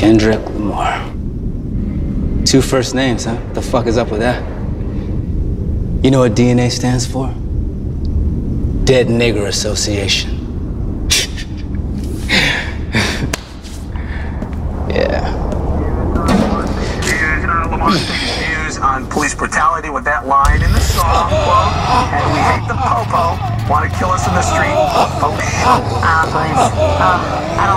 Kendrick Lamar. 2 first names, huh? The fuck is up with that? You know what DNA stands for? Dead Nigger Association. Yeah. Lamar's views on police brutality with that line in the song, quote, and we hate the popo, want to kill us in the street, police. Please. I don't